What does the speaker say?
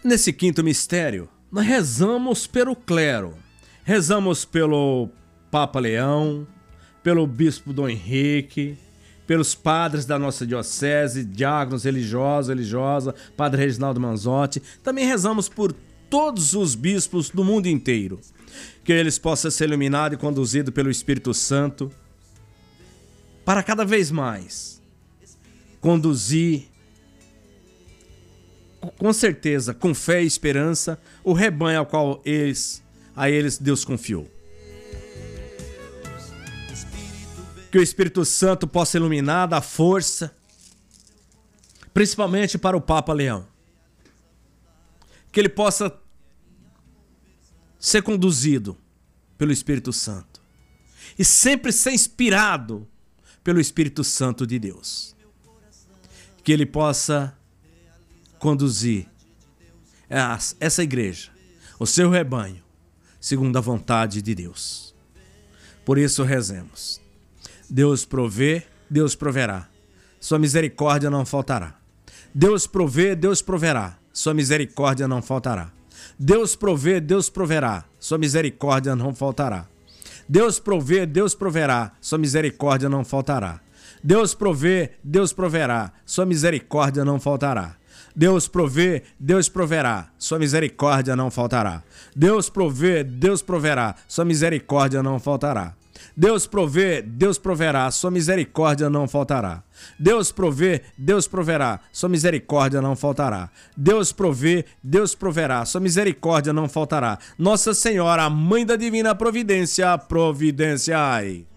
Nesse quinto mistério, nós rezamos pelo clero, rezamos pelo Papa Leão, pelo Bispo Dom Henrique, pelos padres da nossa diocese, diáconos, religiosos, religiosa, Padre Reginaldo Manzotti. Também rezamos por todos os bispos do mundo inteiro, que eles possam ser iluminados e conduzidos pelo Espírito Santo, para cada vez mais conduzir, com certeza, com fé e esperança, o rebanho ao qual a eles Deus confiou. Que o Espírito Santo possa iluminar, dar força, principalmente para o Papa Leão. Que ele possa ser conduzido pelo Espírito Santo e sempre ser inspirado pelo Espírito Santo de Deus. Que ele possa conduzir essa igreja, o seu rebanho, segundo a vontade de Deus. Por isso rezemos. Deus provê, Deus proverá. Sua misericórdia não faltará. Deus provê, Deus proverá. Sua misericórdia não faltará. Deus provê, Deus proverá. Sua misericórdia não faltará. Deus provê, Deus proverá. Sua misericórdia não faltará. Deus provê, Deus proverá. Sua misericórdia não faltará. Deus provê, Deus proverá. Sua misericórdia não faltará. Deus provê, Deus proverá. Sua misericórdia não faltará. Deus provê, Deus proverá, sua misericórdia não faltará. Deus provê, Deus proverá, sua misericórdia não faltará. Deus provê, Deus proverá, sua misericórdia não faltará. Nossa Senhora, a Mãe da Divina Providência, providenciai.